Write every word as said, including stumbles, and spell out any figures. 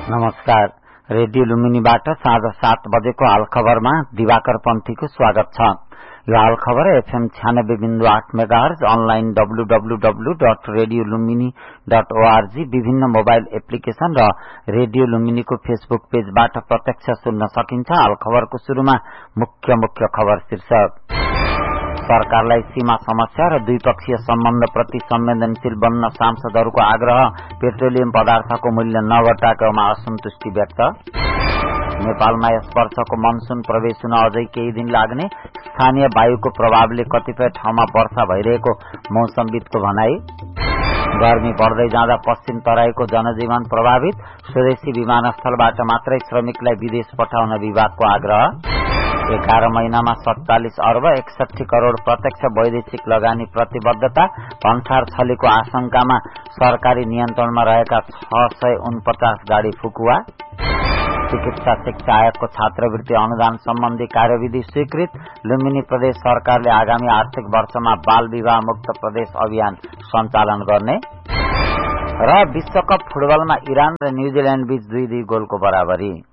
नमस्कार। रेडियो लुम्बिनीबाट साँझ सात बजेको हाल खबरमा दिवाकर पन्थीको स्वागत छ। यो हाल खबर एफएम छ्यानब्बे बिन्दु आठ megahertz, online W W W dot radio Lumbini dot ORG, विभिन्न मोबाइल एप्लिकेशन र रेडियो लुम्बिनीको फेसबुक पेजबाट प्रत्यक्ष सुन्न सकिन्छ। हाल खबरको शुरूमा मुख्य मुख्य खबर शीर्षक। सरकारलाई सीमा समस्या र द्विपक्षीय सम्बन्धप्रति संवेदनशील बन्न सांसदहरूको आग्रह। पेट्रोलियम पदार्थको मूल्य नघटाएकोमा असन्तुष्टि व्यक्त। नेपालमा यस वर्षको मनसून प्रवेश हुन अझै केही दिन लाग्ने। स्थानीय वायुको प्रभावले कतिपय ठाउँमा वर्षा भइरहेको मौसमविदको भनाई। गर्मी बढ्दै जाँदा पश्चिम तराईको जनजीवन प्रभावित। स्वदेशी विमानस्थलबाट मात्रै श्रमिकलाई विदेश पठाउन विभागको आग्रह। एघार महिनामा सत्तालिस अर्ब एकसठी करोड़ प्रत्यक्ष वैदेशिक लगानी प्रतिबद्धता। भन्ठार छलेको आशंकामा सरकारी नियन्त्रणमा रहेका छ सय उनपचास गाड़ी फुकुवा। चिकित्सा शिक्षा आयोगको छात्रवृत्ति अनुदान सम्बन्धी कार्यविधि स्वीकृत। लुम्बिनी प्रदेश सरकारले आगामी आर्थिक वर्षमा बाल विवाह मुक्त प्रदेश अभियान सञ्चालन गर्ने। र विश्वकप फुटबलमा इरान र न्यूजील्याण्ड बीच दुई दुई गोलको बराबरी।